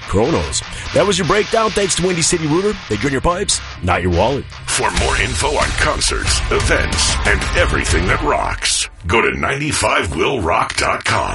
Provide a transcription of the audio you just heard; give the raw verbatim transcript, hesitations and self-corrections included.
Chronos. That was your breakdown. Thanks to Windy City Router. They drain your pipes, not your wallet. For more info on concerts, events, and everything that rocks, go to ninety five will rock dot com.